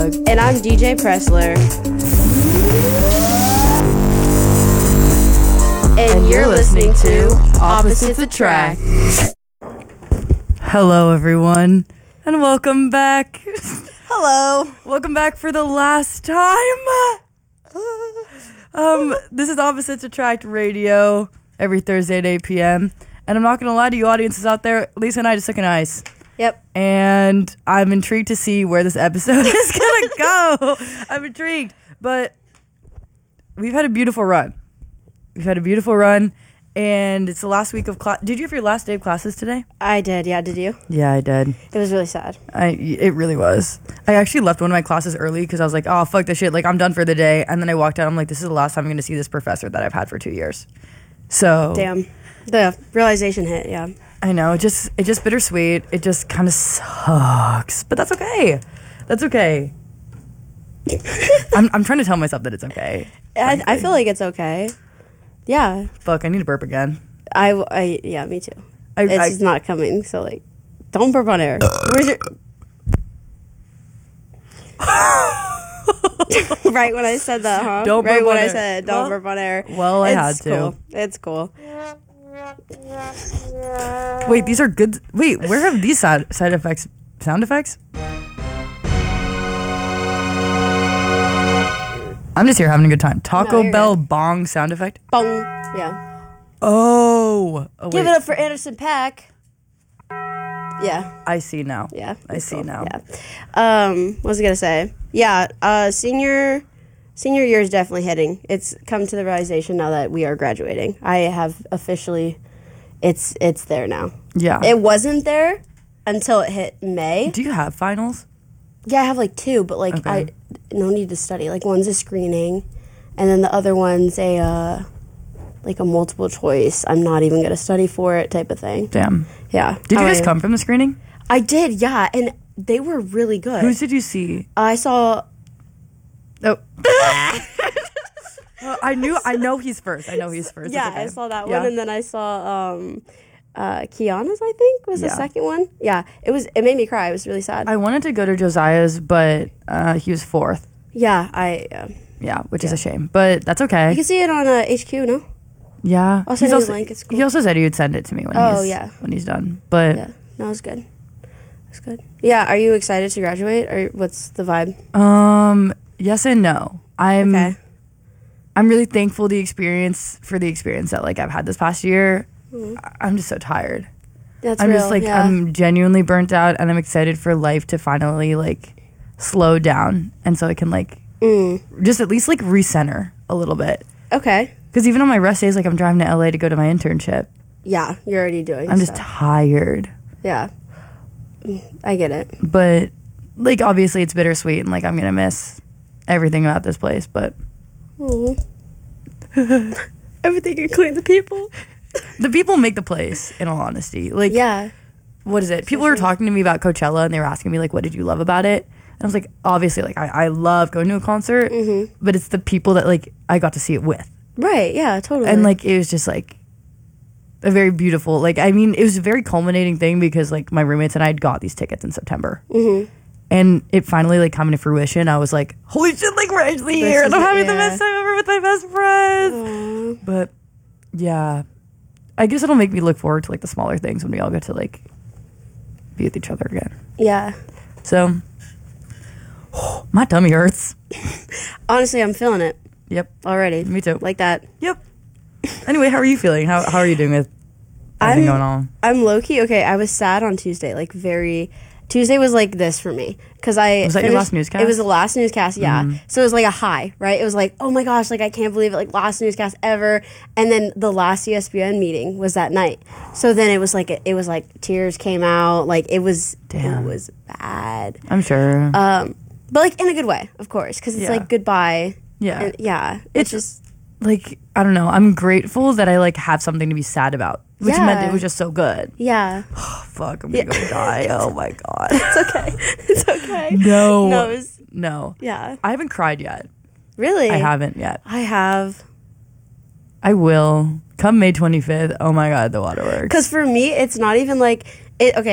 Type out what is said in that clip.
Doug. And I'm DJ Pressler. And you're listening to Opposites Attract. Hello, everyone, and welcome back. Hello. Welcome back for the last time. This is Opposites Attract Radio every Thursday at 8 p.m. And I'm not going to lie to you audiences out there, Lisa and I just took an ice. Yep. And I'm intrigued to see where this episode is going to go. I'm intrigued. But we've had a beautiful run. And it's the last week of class. Did you have your last day of classes today? I did, yeah. Did you? Yeah, I did. It was really sad. It really was. I actually left one of my classes early because I was like, oh, fuck this shit. Like, I'm done for the day. And then I walked out. I'm like, this is the last time I'm going to see this professor that I've had for 2 years. So. Damn. The realization hit, yeah. I know. It just bittersweet. It just kind of sucks. But that's okay. That's okay. I'm trying to tell myself that it's okay. I feel like it's okay. Yeah. Fuck, I need to burp again. Yeah, me too. It's not coming, so like, don't burp on air. Where's your... Right when I said that, huh? Don't burp right when on I air. said don't burp on air. Well, I had to. Cool. It's cool. Wait, these are good. Wait, where have these sound effects? I'm just here having a good time. Taco you're Bell good. bong sound effect. Bong. Yeah. Oh Give wait. it up for Anderson .Paak. Yeah. I see now. Yeah. I see now. Yeah. What was I gonna say? Yeah. Senior year is definitely hitting. It's come to the realization now that we are graduating. I have officially. It's there now. Yeah. It wasn't there until it hit May. Do you have finals? Yeah, I have like 2, but like Okay. I no need to study. Like one's a screening, and then the other one's a multiple choice. I'm not even gonna study for it type of thing. Damn. Yeah. Did you guys come from the screening? I did, yeah, and they were really good. Who did you see? I saw. Oh. I know he's first. Yeah, It's okay. I saw that Yeah. one, and then I saw Kiana's. I think was the Yeah. second one. Yeah, it made me cry. It was really sad. I wanted to go to Josiah's, but he was 4th. Yeah, Yeah, which is a shame, but that's okay. you can see it on HQ. No. Yeah. I'll send you the link. It's cool. He also said he would send it to me when when he's done. But Yeah, no, it's good. It's good. Yeah, are you excited to graduate, or what's the vibe? yes and no. Okay. I'm really thankful for the experience that like I've had this past year. I'm just so tired. That's I'm real. just like yeah. I'm genuinely burnt out, and I'm excited for life to finally like slow down, and so I can like just at least like recenter a little bit. Okay. Because even on my rest days, like I'm driving to LA to go to my internship. Yeah, you're already doing. I'm just stuff. tired. Yeah. I get it. But like obviously it's bittersweet, and like I'm gonna miss everything about this place. But Everything including the people. the people make the place. In all honesty, like Yeah. what is it? People were talking to me about Coachella, and they were asking me like, what did you love about it? And I was like, obviously, like I love going to a concert, but it's the people that like I got to see it with. Right. Yeah. Totally. And like it was just like a very beautiful, like I mean it was a very culminating thing because like my roommates and I had got these tickets in September, and it finally like coming to fruition. I was like, holy shit, like we're actually here and I'm having the best time ever with my best friends. But yeah, I guess it'll make me look forward to like the smaller things when we all get to like be with each other again. Yeah. So my tummy hurts. Honestly, I'm feeling it Yep, already. me too. Like that. Yep. Anyway, how are you feeling? How are you doing with everything going on? I'm low-key. Okay, I was sad on Tuesday. Like, Tuesday was like this for me. Because Was that your last newscast? It was the last newscast, yeah. So it was like a high, right? It was like, oh my gosh, like I can't believe it. Like, last newscast ever. And then the last ESPN meeting was that night. So then it was like tears came out. Like, it was bad. I'm sure. But like in a good way, of course. Because it's Yeah. like goodbye. Yeah. And, yeah. It's just... like I don't know. I'm grateful that I like have something to be sad about, which Yeah. meant it was just so good. Yeah. Fuck, I'm gonna go die. Oh my god. It's okay. It's okay. No. No, it was... No. Yeah. I haven't cried yet. Really? I haven't yet. I have. I will. Come May 25th. Oh my god, the waterworks. Because for me, it's not even like... Okay,